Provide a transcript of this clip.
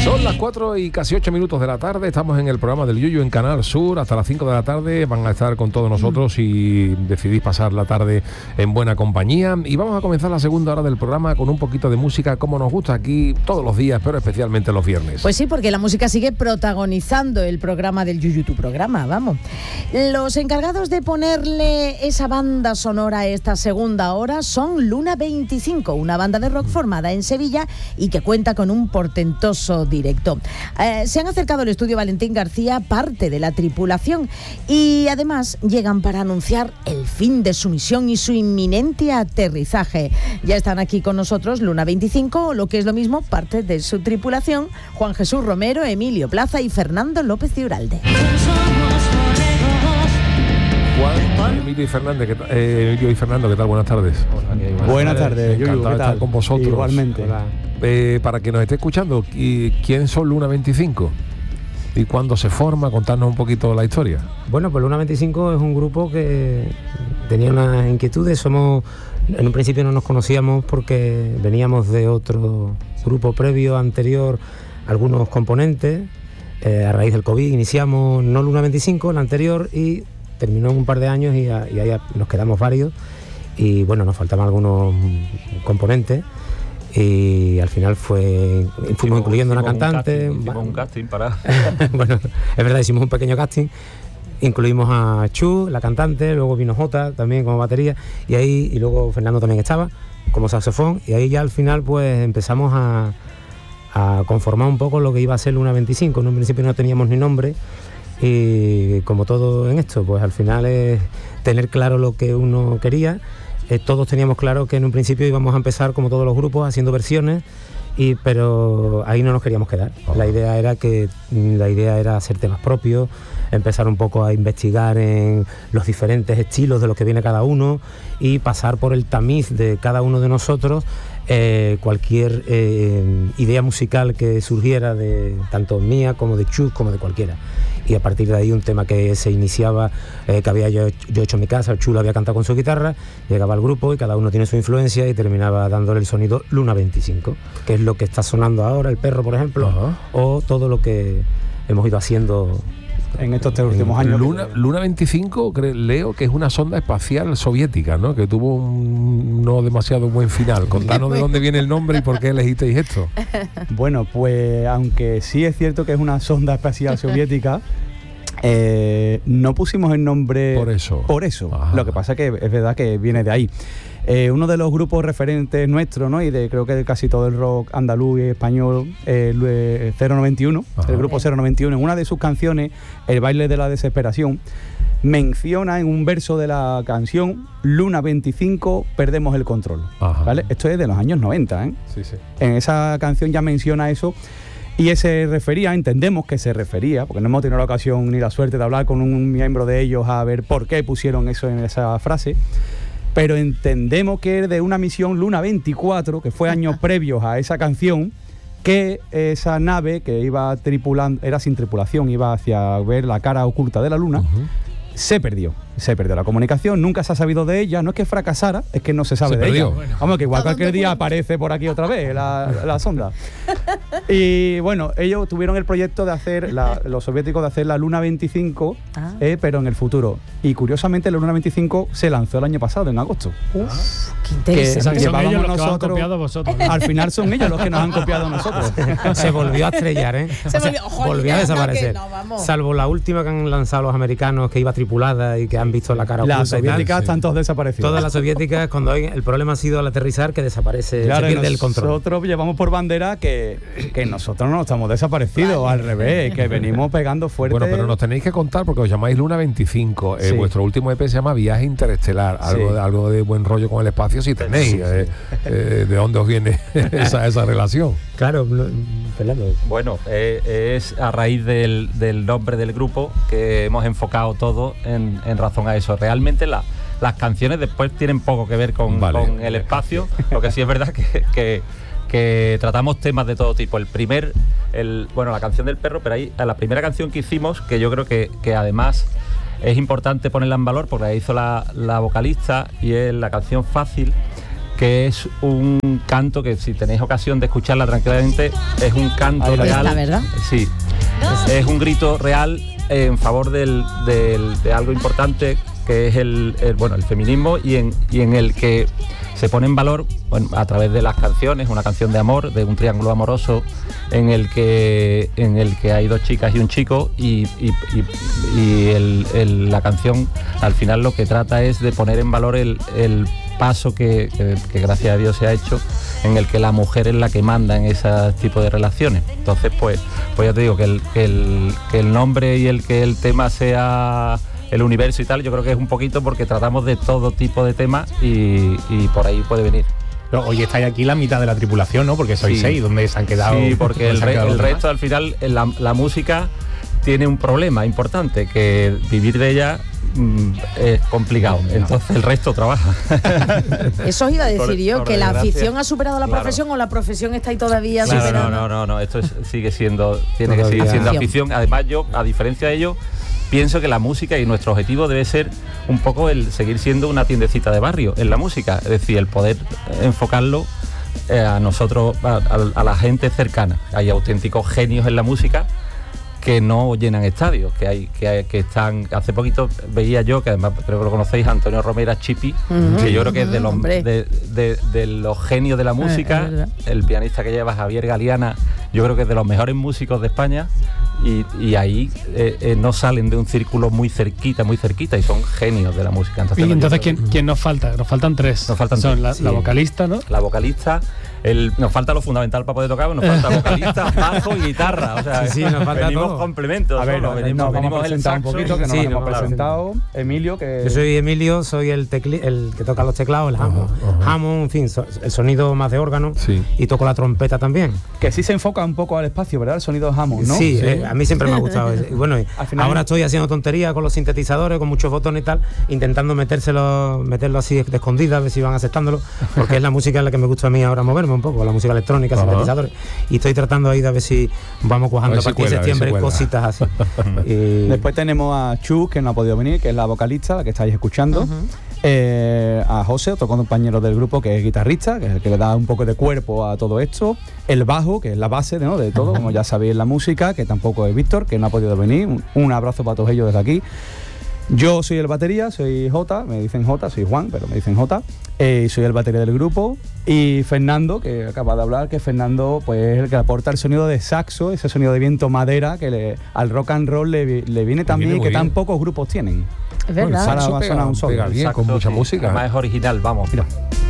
Son las 4 y casi 8 minutos de la tarde, estamos en el programa del Yuyu en Canal Sur, hasta las 5 de la tarde van a estar con todos nosotros si decidís pasar la tarde en buena compañía, y vamos a comenzar la segunda hora del programa con un poquito de música como nos gusta aquí todos los días, pero especialmente los viernes. Pues sí, porque la música sigue protagonizando el programa del Yuyu, tu programa, vamos. Los encargados de ponerle esa banda sonora a esta segunda hora son Luna 25, una banda de rock formada en Sevilla y que cuenta con un portentoso directo. Se han acercado al estudio Valentín García, parte de la tripulación, y además llegan para anunciar el fin de su misión y su inminente aterrizaje. Ya están aquí con nosotros Luna 25, o lo que es lo mismo, parte de su tripulación, Juan Jesús Romero, Emilio Plaza y Fernando López de Uralde. Juan, Emilio y Fernando, ¿qué tal? Buenas tardes. Buenas tardes, Yuyu, encantado de estar con vosotros. Igualmente. Para que nos esté escuchando, ¿quién son Luna 25? ¿Y cuándo se forma? Contarnos un poquito la historia. Bueno, pues Luna 25 es un grupo que tenía unas inquietudes. En un principio no nos conocíamos porque veníamos de otro grupo previo, anterior, algunos componentes. A raíz del COVID iniciamos no Luna 25, la anterior, y terminó en un par de años y ahí nos quedamos varios. Y bueno, nos faltaban algunos componentes. Y al final fuimos incluyendo una cantante. Hicimos un casting para... Bueno, es verdad, hicimos un pequeño casting. Incluimos a Chu, la cantante, luego vino Jota también como batería, y luego Fernando también estaba como saxofón, y ahí ya al final pues empezamos a conformar un poco lo que iba a ser Luna 25. En un principio no teníamos ni nombre, y como todo en esto, pues al final es tener claro lo que uno quería. Todos teníamos claro que en un principio íbamos a empezar como todos los grupos haciendo versiones, pero ahí no nos queríamos quedar. La idea era hacer temas propios, empezar un poco a investigar en los diferentes estilos de los que viene cada uno y pasar por el tamiz de cada uno de nosotros cualquier idea musical que surgiera, de tanto mía como de Chus como de cualquiera. Y a partir de ahí un tema que se iniciaba, que había yo hecho en mi casa, el Chu lo había cantado con su guitarra, llegaba al grupo y cada uno tiene su influencia y terminaba dándole el sonido Luna 25, que es lo que está sonando ahora, El Perro, por ejemplo, o todo lo que hemos ido haciendo en estos 3 últimos años. Luna 25, leo que es una sonda espacial soviética, ¿no? Que tuvo un no demasiado buen final. Contanos de dónde viene el nombre y por qué elegisteis esto. Bueno, pues aunque sí es cierto que es una sonda espacial soviética, no pusimos el nombre por eso. Ajá. Lo que pasa es que es verdad que viene de ahí. Uno de los grupos referentes nuestros, ¿no? Y creo que de casi todo el rock andaluz y español, 091, Ajá. El grupo 091, en una de sus canciones, El baile de la desesperación, menciona en un verso de la canción: Luna 25, perdemos el control. ¿Vale? Esto es de los años 90, ¿eh? Sí. En esa canción ya menciona eso. Y entendemos que se refería, porque no hemos tenido la ocasión ni la suerte de hablar con un miembro de ellos a ver por qué pusieron eso en esa frase, pero entendemos que es de una misión Luna 24, que fue años previos a esa canción, que esa nave que iba tripulando, era sin tripulación, iba hacia ver la cara oculta de la Luna, se perdió la comunicación, nunca se ha sabido de ella. No es que fracasara, es que no se sabe de ella. Vamos, que igual cualquier día aparece por aquí otra vez la sonda. Y bueno, ellos tuvieron el proyecto de hacer, los soviéticos, de hacer la Luna 25, pero en el futuro. Y curiosamente la Luna 25 se lanzó el año pasado, en agosto. Qué interesante. Son ellos los que os han copiado a vosotros. Al final son ellos los que nos han copiado a nosotros. Se volvió a estrellar, ¿eh? Volvió a desaparecer. Salvo la última que han lanzado los americanos, que iba tripulada y que han visto la cara oculta. Las soviéticas están todas desaparecidas. Todas las soviéticas, cuando el problema ha sido al aterrizar, que desaparece, claro, se pierde el control. Nosotros llevamos por bandera que nosotros no estamos desaparecidos, al revés, que venimos pegando fuerte. Bueno, pero nos tenéis que contar, porque os llamáis Luna 25. Sí. Vuestro último EP se llama Viaje Interestelar. Algo de buen rollo con el espacio si tenéis. ¿De dónde os viene esa relación? Claro, Fernando. Bueno, es a raíz del nombre del grupo que hemos enfocado todo en razón a eso. Realmente las canciones después tienen poco que ver con el espacio, lo que sí es verdad que tratamos temas de todo tipo. La canción del perro, pero ahí la primera canción que hicimos, que yo creo que además es importante ponerla en valor porque la hizo la vocalista, y es la canción Fácil, que es un canto que, si tenéis ocasión de escucharla tranquilamente, es un canto real. ¿Verdad? Sí, es un grito real en favor de algo importante, que es el feminismo, y en el que se pone en valor, bueno, a través de las canciones, una canción de amor, de un triángulo amoroso en el que hay dos chicas y un chico, y la canción al final lo que trata es de poner en valor el paso que gracias a Dios se ha hecho, en el que la mujer es la que manda en ese tipo de relaciones. Entonces pues ya te digo que el nombre y que el tema sea el universo y tal, yo creo que es un poquito porque tratamos de todo tipo de temas y por ahí puede venir. Pero hoy estáis aquí la mitad de la tripulación, ¿no? Porque sois 6, ¿dónde se han quedado? Sí, porque el resto, al final, la música tiene un problema importante, que vivir de ella es complicado, entonces el resto trabaja. Eso os iba a decir yo, que la afición ha superado la profesión, o la profesión está ahí todavía superando. No, esto sigue siendo, tiene que seguir siendo afición. Además, yo, a diferencia de ello, pienso que la música, y nuestro objetivo debe ser un poco el seguir siendo una tiendecita de barrio en la música, es decir, el poder enfocarlo a nosotros, a la gente cercana. Hay auténticos genios en la música que no llenan estadios, que están. Hace poquito veía yo, que además creo que lo conocéis, Antonio Romera Chipi, que yo creo que es de los genios de la música, el pianista que lleva, Javier Galeana, yo creo que es de los mejores músicos de España, y ahí no salen de un círculo muy cerquita, y son genios de la música. Entonces ¿quién nos falta? Nos faltan tres. Son la vocalista, ¿no? La vocalista. Nos falta lo fundamental para poder tocar, nos falta vocalista, bajo y guitarra. O sea, nos falta venimos todo. Complementos. A ver, venimos a presentar un poquito, que nos hemos presentado. Emilio, que... Yo soy Emilio, soy el que toca los teclados, el Hammond, en fin, el sonido más de órgano, y toco la trompeta también. Que sí se enfoca un poco al espacio, ¿verdad? El sonido de Hammond, ¿no? Sí, a mí siempre me ha gustado. Y bueno, ahora estoy haciendo tonterías con los sintetizadores, con muchos botones y tal, intentando meterlo así de escondida, a ver si van aceptándolo, porque es la música en la que me gusta a mí ahora moverme un poco, la música electrónica, sintetizadores, y estoy tratando ahí de ver si vamos cuajando a partir de septiembre cositas así. Después tenemos a Chu, que no ha podido venir, que es la vocalista, la que estáis escuchando. A José, otro compañero del grupo, que es guitarrista, que es el que le da un poco de cuerpo a todo esto. El bajo, que es la base de todo, como ya sabéis, la música, que tampoco es Víctor, que no ha podido venir. Un abrazo para todos ellos desde aquí. Yo soy el batería, soy Jota, me dicen Jota, soy Juan, pero me dicen Jota, soy el batería del grupo. Y Fernando, que acaba de hablar, que Fernando pues es el que aporta el sonido de saxo, ese sonido de viento madera, que al rock and roll le viene también, y que tan pocos grupos tienen. Es verdad. Pega bien, con mucha música. Además es original, vamos. Mira.